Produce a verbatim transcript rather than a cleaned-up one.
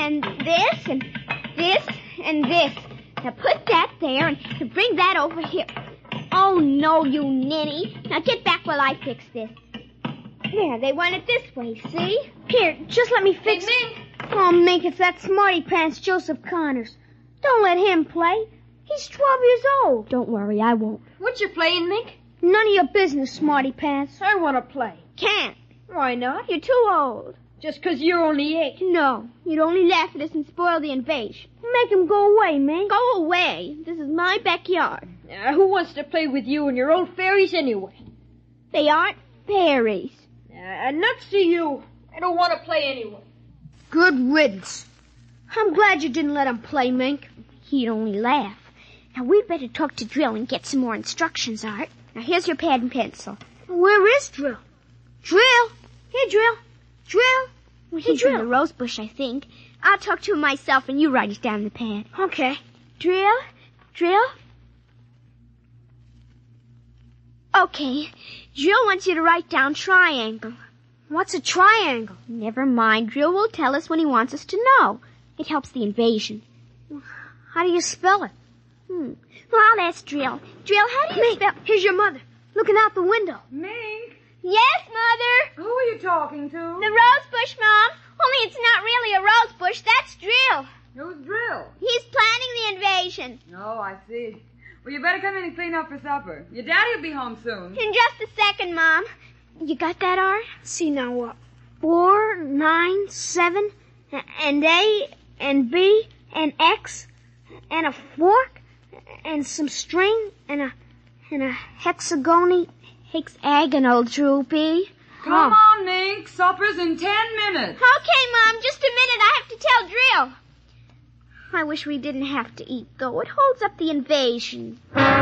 and this, and this, and this. Now put that there, and bring that over here. Oh, no, you ninny. Now get back while I fix this. There, they want it this way, see? Here, just let me fix it. Hey, Mink. Oh, Mink, it's that smarty pants Joseph Connors. Don't let him play. He's twelve years old. Don't worry, I won't. What you playing, Mink? None of your business, smarty pants. I want to play. Can't. Why not? You're too old. Just 'cause you're only eight. No, you'd only laugh at us and spoil the invasion. Make him go away, Mink. Go away. This is my backyard. Uh, who wants to play with you and your old fairies anyway? They aren't fairies. Uh, nuts to you. I don't want to play anyway. Good riddance. I'm glad you didn't let him play, Mink. He'd only laugh. Now, we'd better talk to Drill and get some more instructions, Art. Now, here's your pad and pencil. Where is Drill? Drill? Here, Drill. Drill? Well, Hey, he's Drill. in the rose bush, I think. I'll talk to him myself, and you write it down in the pad. Okay. Drill? Drill? Okay. Drill wants you to write down triangle. What's a triangle? Never mind. Drill will tell us when he wants us to know. It helps the invasion. How do you spell it? Hmm. Well, I'll ask Drill. Drill, how do you Mink, spell... here's your mother, looking out the window. Mink, Yes, Mother? who are you talking to? The rose bush, Mom. Only it's not really a rose bush. That's Drill. Who's Drill? He's planning the invasion. Oh, I see. Well, you better come in and clean up for supper. Your daddy will be home soon. In just a second, Mom. You got that, Art? See now what? Four, nine, seven, and A, and B, and X, and a fork, and some string, and a, and a hexagony, hexagonal droopy. Come on, Mink. Supper's in ten minutes. Okay, Mom, just a minute. I have to tell Drill. I wish we didn't have to eat, though. It holds up the invasion.